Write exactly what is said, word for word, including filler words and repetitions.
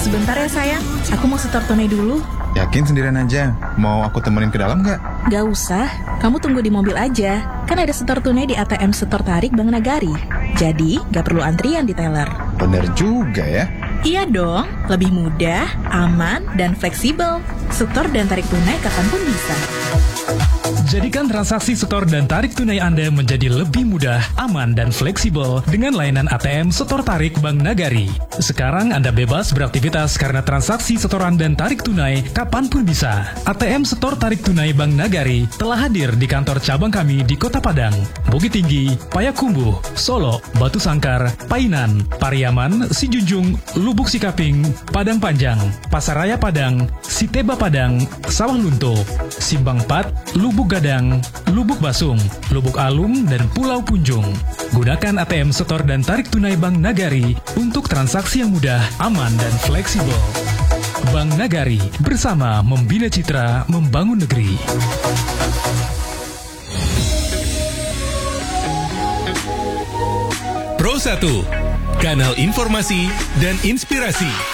Sebentar ya sayang, aku mau setor tunai dulu. Yakin sendirian aja? Mau aku temenin ke dalam nggak? Gak usah, kamu tunggu di mobil aja. Kan ada setor tunai di A T M Setor Tarik Bank Nagari. Jadi, gak perlu antrian di teller. Bener juga ya. Iya dong, lebih mudah, aman, dan fleksibel. Setor dan tarik tunai kapanpun bisa. Jadikan transaksi setor dan tarik tunai Anda menjadi lebih mudah, aman, dan fleksibel dengan layanan A T M Setor Tarik Bank Nagari. Sekarang Anda bebas beraktivitas karena transaksi setoran dan tarik tunai kapanpun bisa. A T M Setor Tarik Tunai Bank Nagari telah hadir di kantor cabang kami di Kota Padang, Bukit Tinggi, Payakumbuh, Solo, Batu Sangkar, Painan, Pariaman, Sijunjung, Lubuk Sikaping, Padang Panjang, Pasaraya Padang, Siteba Padang, Sawah Lunto, Simbang Pat, Lubuk Gadang, Lubuk Basung, Lubuk Alum, dan Pulau Punjung. Gunakan A T M Setor dan Tarik Tunai Bank Nagari untuk transaksi yang mudah, aman, dan fleksibel. Bank Nagari, bersama membina citra, membangun negeri. Pro satu, kanal informasi dan inspirasi.